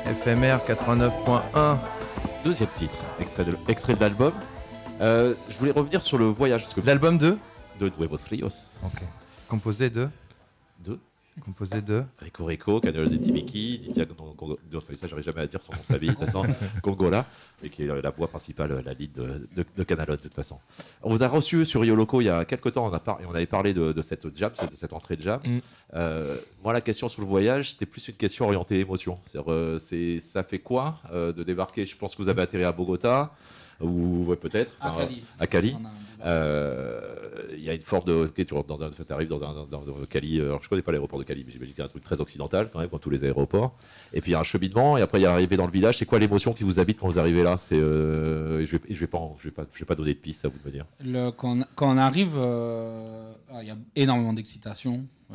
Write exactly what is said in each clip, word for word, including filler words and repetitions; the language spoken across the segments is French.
F M R quatre-vingt-neuf point un. Deuxième titre, extrait de, extrait de l'album. Euh, je voulais revenir sur le voyage. Parce que L'album de de Nuevos Rios. Ok. Composé de De Composé de Rico Rico, Canelo de Timiki, Didia Gongola, ça j'arrive jamais à dire son nom de famille, de toute façon, Gongola, et qui est la voix principale, la lead de, de, de Canelo de toute façon. On vous a reçu sur Yoloko il y a quelques temps, on, a par, on avait parlé de, de cette jam, de cette entrée de jam. Mm. Euh, moi, la question sur le voyage, c'était plus une question orientée émotion. C'est-à-dire, euh, c'est, ça fait quoi euh, de débarquer? Je pense que vous avez atterri à Bogota, ou ouais, peut-être à enfin, Cali. À Cali. Il euh, y a une forme de. Okay, tu rentres dans un, arrives dans un dans, dans, dans Cali. Alors je connais pas l'aéroport de Cali, mais j'imagine qu'il y a un truc très occidental quand même, comme tous les aéroports. Et puis il y a un cheminement, et après il y a arrivé dans le village. C'est quoi l'émotion qui vous habite quand vous arrivez là? C'est. Euh, je vais je vais pas je vais pas je vais pas donner de piste, à vous de me dire. Le, quand, quand on arrive, il euh, y a énormément d'excitation. Euh,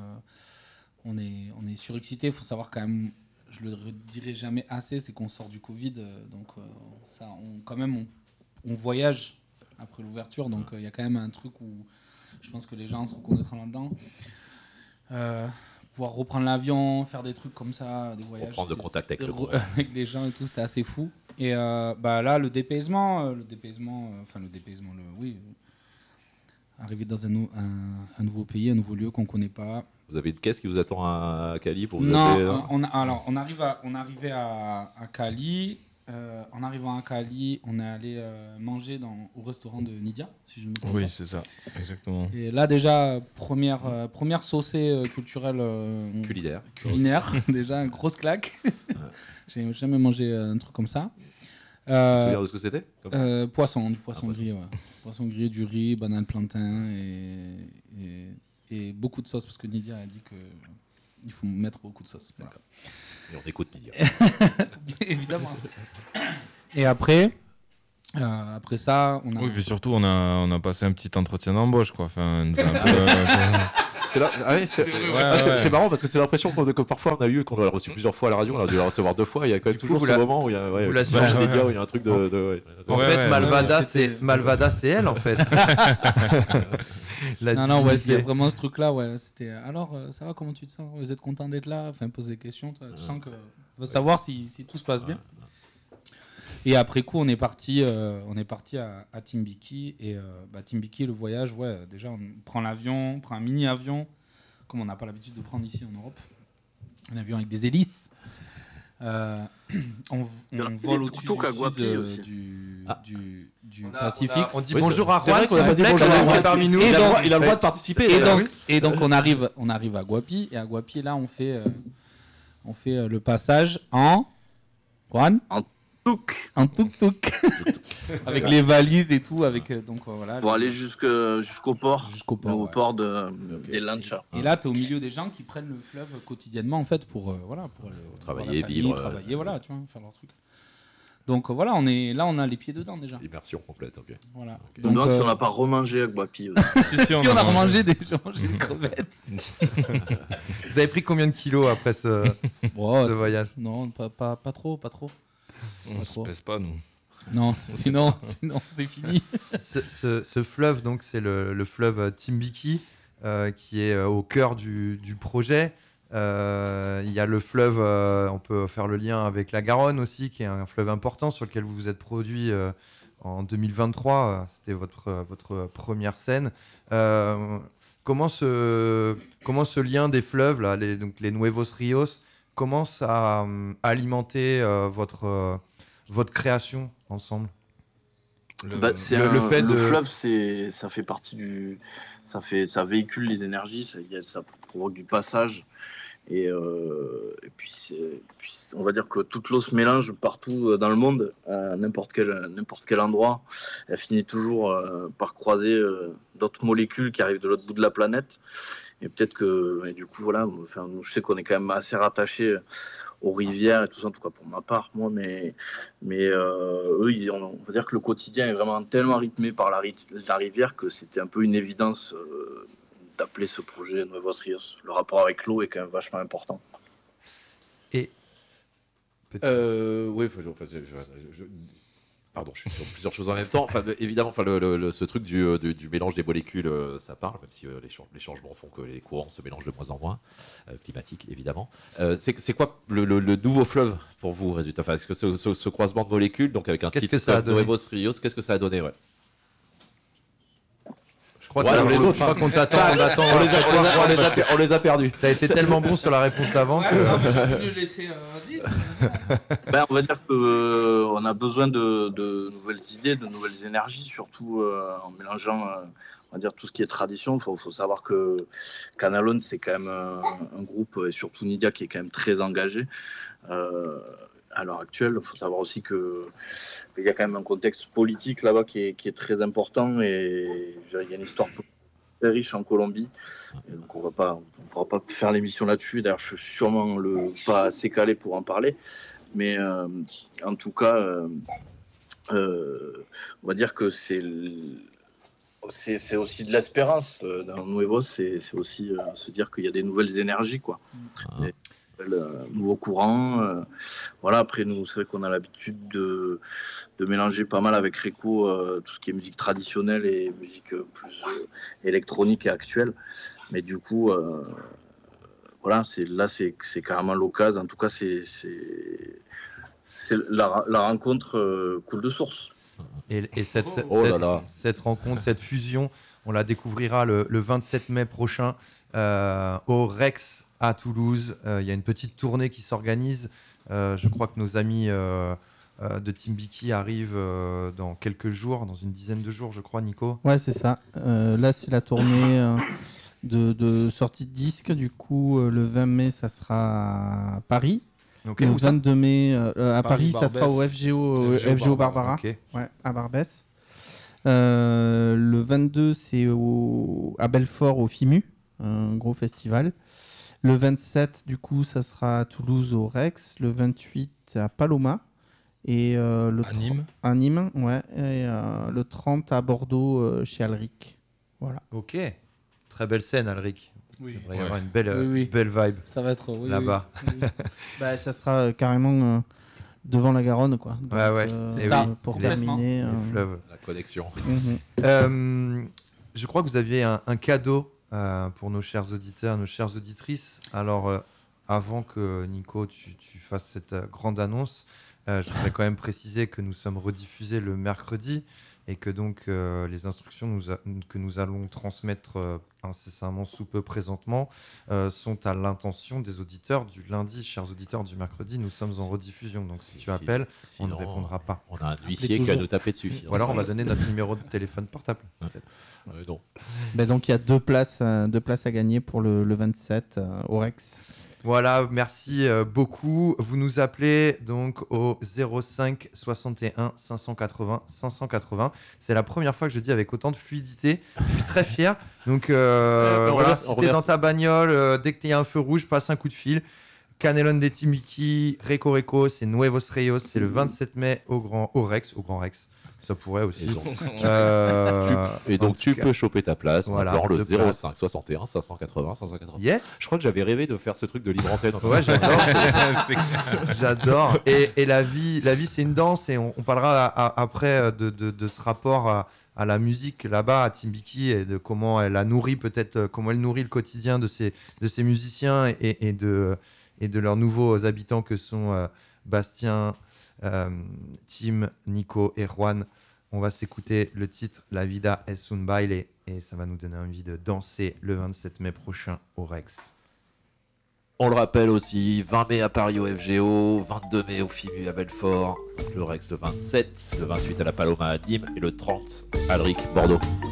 on est on est surexcité. Il faut savoir quand même. Je le dirai jamais assez, c'est qu'on sort du Covid, donc euh, ça, on, quand même, on, on voyage après l'ouverture, donc il euh, y a quand même un truc où je pense que les gens se reconnaîtront là-dedans. Euh, pouvoir reprendre l'avion, faire des trucs comme ça, des voyages, reprendre de contact avec, le avec les gens et tout, c'était assez fou. Et euh, bah là, le dépaysement, le dépaysement, enfin le dépaysement, le oui, arriver dans un, un, un nouveau pays, un nouveau lieu qu'on connaît pas. Vous avez une caisse qui vous attend à Cali pour vous Non, acheter, euh, on a, alors on arrive à, on arrivait à, à Cali. Euh, en arrivant à Cali, on est allé euh, manger dans, au restaurant de Nidia, si je me trompe. Oui, c'est ça, exactement. Et là déjà première euh, première saucée euh, culturelle euh, culinaire, culinaire déjà une grosse claque. Ouais. J'ai jamais mangé euh, un truc comme ça. Euh, tu te souviens de ce que c'était euh, Poisson, du poisson ah, grillé, ouais. Poisson grillé, du riz, banane plantain et, et et beaucoup de sauce parce que Nidia a dit que il faut mettre beaucoup de sauce. Voilà. Et on écoute Nidia. Évidemment. Et après, euh, après ça, on a. Oui, puis surtout on a on a passé un petit entretien d'embauche quoi. Enfin, nous a un peu, euh, c'est, là, ah oui, c'est, c'est, vrai, ouais, ah, c'est, ouais. c'est marrant parce que c'est l'impression qu'on, que parfois on a eu, qu'on l'a reçu plusieurs fois à la radio, on a dû la recevoir deux fois. Il y a quand même toujours ce la... moment où il y a, ouais, vous la ouais, ouais, médias, où il y a un truc de. de, de, de en ouais, fait, ouais, Malvada, ouais, c'est Malvada, c'est elle en fait. non, non, ouais, c'était vraiment ce truc-là. Ouais, c'était. Alors, euh, ça va, comment tu te sens? Vous êtes content d'être là? Enfin, poser des questions. Toi, tu ouais. sens que veut savoir si, si tout se passe bien. Et après coup, on est parti, euh, on est parti à, à Timbiki et euh, bah, Timbiki, le voyage, ouais, déjà on prend l'avion, on prend un mini avion, comme on n'a pas l'habitude de prendre ici en Europe, un avion avec des hélices. Euh, on on vole au-dessus du, sud, euh, du, ah. du, du on a, Pacifique. On, a, on dit oui, bonjour à Juan, on a pas dit bonjour à Juan parmi nous. Et il, donc, a, il a le droit de participer. Et donc, et donc on arrive, on arrive à Guapi et à Guapi là on fait, euh, on fait euh, le passage en Juan. En tuk. En tuk tuk. Avec les valises et tout, avec euh, donc euh, voilà. Pour le... aller jusque, jusqu'au port. Jusqu'au port. Au ouais. port de okay. des Lancha. Et, et là, tu es au milieu des gens qui prennent le fleuve quotidiennement en fait pour euh, voilà pour aller, travailler, famille, vivre, travailler, euh, voilà, tu vois, faire leur truc. Donc euh, voilà, on est là, on a les pieds dedans déjà. Immersion complète, ok. Voilà. Okay. Donc, Donc euh... si on n'a pas remangé à Guapi. si, si, on, si a on a remangé des, mangé des crevettes. Vous avez pris combien de kilos après ce, oh, ce voyage? Non, pas, pas, pas trop, pas trop. On ne se pèse pas nous. Non, sinon, sinon c'est fini. ce, ce, ce fleuve, donc c'est le, le fleuve Timbiki, euh, qui est au cœur du, du projet. Euh, il y a le fleuve, euh, on peut faire le lien avec la Garonne aussi, qui est un fleuve important sur lequel vous vous êtes produit euh, en deux mille vingt-trois. C'était votre, votre première scène. Euh, comment, ce, comment ce lien des fleuves, là, les, donc les Nuevos Rios, commence à euh, alimenter euh, votre, euh, votre création ensemble? Le, bah, c'est le, un, le, fait le de... fleuve, c'est, ça fait partie du... Ça, fait, ça véhicule les énergies, ça, ça provoque du passage. Et, euh, et puis, c'est, puis on va dire que toute l'eau se mélange partout dans le monde, à n'importe quel, n'importe quel endroit. Elle finit toujours euh, par croiser euh, d'autres molécules qui arrivent de l'autre bout de la planète. Et peut-être que, et du coup, voilà, enfin, je sais qu'on est quand même assez rattachés aux rivières et tout ça, en tout cas pour ma part, moi, mais, mais euh, eux, ils, on va dire que le quotidien est vraiment tellement rythmé par la, la rivière que c'était un peu une évidence euh, d'appeler ce projet Nuevos Rios. Le rapport avec l'eau est quand même vachement important. Et euh, oui, enfin, je, je, je, pardon, je suis sur plusieurs choses en même temps. Enfin, évidemment, enfin, le, le, ce truc du, du, du mélange des molécules, euh, ça parle, même si euh, les, les changements font que les courants se mélangent de moins en moins, euh, climatiques évidemment. Euh, c'est, c'est quoi le, le, le nouveau fleuve pour vous, résultat. Enfin, est-ce que ce, ce, ce croisement de molécules, donc avec un qu'est-ce titre que ça a donné Nuevos Rios, qu'est-ce que ça a donné, ouais. Je crois, ouais, les autres, autres, je crois qu'on t'attend, on, attend, on, les a, on, les a, on, les a, on les a perdus. T'as été tellement bon sur la réponse d'avant ouais, que... non, mais j'ai voulu laisser, euh, vas-y. Ben, on va dire qu'on euh, a besoin de, de nouvelles idées, de nouvelles énergies, surtout euh, en mélangeant euh, on va dire, tout ce qui est tradition. Il faut, faut savoir que Canalone, c'est quand même un, un groupe, et surtout Nidia, qui est quand même très engagé. Euh, à l'heure actuelle, il faut savoir aussi qu'il y a quand même un contexte politique là-bas qui est, qui est très important, et il y a une histoire très riche en Colombie. Et donc on ne pourra pas faire l'émission là-dessus. D'ailleurs, je suis sûrement le, pas assez calé pour en parler. Mais euh, en tout cas, euh, euh, on va dire que c'est, c'est, c'est aussi de l'espérance. Dans Nuevos, c'est, c'est aussi euh, se dire qu'il y a des nouvelles énergies, quoi. Ah. Des nouvelles, euh, nouveaux courants. Euh, voilà, après, nous, c'est vrai qu'on a l'habitude de, de mélanger pas mal avec Reco euh, tout ce qui est musique traditionnelle et musique plus euh, électronique et actuelle. Mais du coup... Euh, Voilà, c'est, là, c'est, c'est carrément l'occasion. En tout cas, c'est, c'est, c'est la, la rencontre euh, coule de source. Et, et cette, oh, oh cette, là là. cette rencontre, cette fusion, on la découvrira le, le vingt-sept mai prochain euh, au Rex à Toulouse. Il euh, y a une petite tournée qui s'organise. Euh, je crois que nos amis euh, euh, de Timbiki arrivent euh, dans quelques jours, dans une dizaine de jours, je crois, Nico. Ouais, c'est ça. Euh, là, c'est la tournée... Euh... De, de sortie de disque, du coup euh, le vingt mai ça sera à Paris, okay, le vingt-deux mai euh, à Paris, Paris ça sera au F G O, F G O, F G O Barbara, okay. Ouais, à Barbès. Euh, le vingt-deux c'est au, à Belfort au FIMU, un gros festival. Le vingt-sept du coup ça sera à Toulouse au Rex, le vingt-huit à Paloma et euh, le à Nîmes. à Nîmes, ouais, et euh, le trente à Bordeaux euh, chez Alric. Voilà. Ok. Très belle scène, Alric. Oui. Il va y Ouais. avoir une belle, Oui, oui. belle vibe Ça va être oui, là-bas. oui, oui. Bah, ça sera euh, carrément euh, devant la Garonne, quoi. Donc, ouais, ouais. euh, C'est ça, oui. pour complètement. terminer. Les euh, fleuves. La connexion. mhm. Euh, je crois que vous aviez un, un cadeau euh, pour nos chers auditeurs, nos chères auditrices. Alors, euh, avant que Nico, tu, tu fasses cette euh, grande annonce, euh, je voudrais quand même préciser que nous sommes rediffusés le mercredi et que donc euh, les instructions nous a, que nous allons transmettre euh, incessamment sous peu présentement euh, sont à l'intention des auditeurs du lundi. Chers auditeurs du mercredi, nous sommes en rediffusion. Donc si tu appelles, on ne Sinon, répondra pas. On a un huissier qui va nous taper dessus. Ou alors on va donner notre numéro de téléphone portable. peut-être. Euh, non. Bah, donc il y a deux places, euh, deux places à gagner pour le, le vingt-sept euh, au Rex. Voilà, merci euh, beaucoup. Vous nous appelez donc au zéro cinq soixante et un cinq cent quatre-vingts cinq cent quatre-vingts. C'est la première fois que je dis avec autant de fluidité. Je suis très fier. Donc euh, Ouais, on voilà, remercie- si on t'es dans remercie. ta bagnole, euh, dès que t'es un feu rouge, passe un coup de fil. Canelón de Timbiki, Reco Reco, c'est Nuevos Rios, c'est le vingt-sept mai au Grand au Rex, au Grand Rex. Ça pourrait aussi. Et donc, Euh, tu, et en donc tout tu cas, peux choper ta place en voilà, appelant le deux zéro places. cinq soixante et un cinq cent quatre-vingts cinq cent quatre-vingts. Yes. Je crois que j'avais rêvé de faire ce truc de libre antenne. Ouais, j'adore. C'est clair. J'adore. Et, et la vie, la vie, c'est une danse. Et on, on parlera à- à- après de, de, de ce rapport à, à la musique là-bas, à Timbiki, et de comment elle a nourri, peut-être, euh, comment elle nourrit le quotidien de ces, de ces musiciens et, et, de, et de leurs nouveaux habitants que sont euh, Bastien, euh, Tim, Nico et Juan. On va s'écouter le titre La Vida es un baile et ça va nous donner envie de danser le vingt-sept mai prochain au Rex. On le rappelle aussi, vingt mai à Paris au F G O, vingt-deux mai au FIMU à Belfort, le Rex le vingt-sept, le vingt-huit à la Paloma à Nîmes et le trente à Alric, Bordeaux.